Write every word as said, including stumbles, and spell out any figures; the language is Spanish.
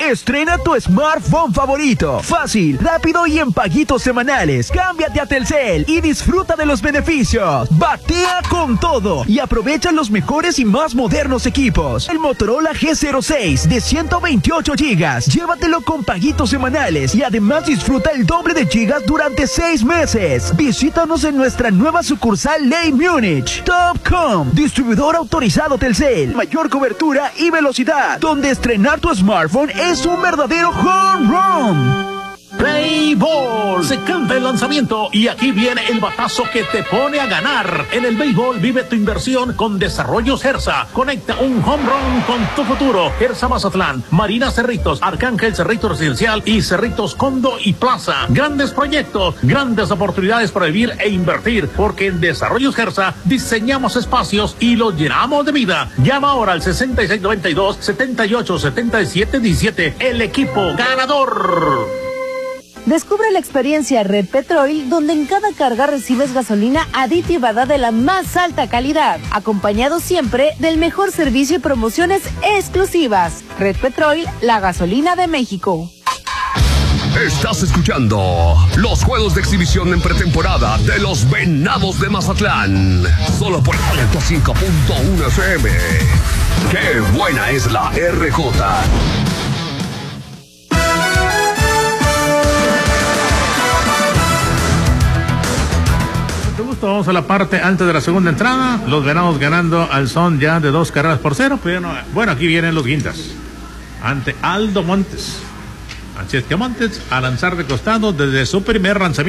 Estrena tu smartphone favorito. Fácil, rápido y en paguitos semanales. Cámbiate a Telcel y disfruta de los beneficios. Batea con todo y aprovecha los mejores y más modernos equipos. El Motorola G cero seis de ciento veintiocho gigas. Llévatelo con paguitos semanales y además disfruta el doble de gigas durante seis meses. Visítanos en nuestra nueva sucursal Ley Múnich. Topcom, distribuidor autorizado Telcel. Mayor cobertura y velocidad. Donde estrenar tu smartphone es un verdadero home run. Play Ball, se canta el lanzamiento y aquí viene el batazo que te pone a ganar. En el béisbol vive tu inversión con Desarrollos Gersa. Conecta un home run con tu futuro. Gersa Mazatlán, Marina Cerritos, Arcángel Cerrito Residencial y Cerritos Condo y Plaza. Grandes proyectos, grandes oportunidades para vivir e invertir, porque en Desarrollos Gersa diseñamos espacios y los llenamos de vida. Llama ahora al sesenta y seis noventa y dos, setenta y ocho, setenta y siete diecisiete. El equipo ganador. Descubre la experiencia Red Petrol, donde en cada carga recibes gasolina aditivada de la más alta calidad, acompañado siempre del mejor servicio y promociones exclusivas. Red Petrol, la gasolina de México. Estás escuchando los juegos de exhibición en pretemporada de los Venados de Mazatlán. Solo por ciento cinco punto uno F M. ¡Qué buena es la R J! Vamos a la parte alta de la segunda entrada. Los Venados ganando al son ya de dos carreras por cero. Pero bueno, aquí vienen los Guindas ante Aldo Montes. Así es que Montes a lanzar de costado desde su primer lanzamiento.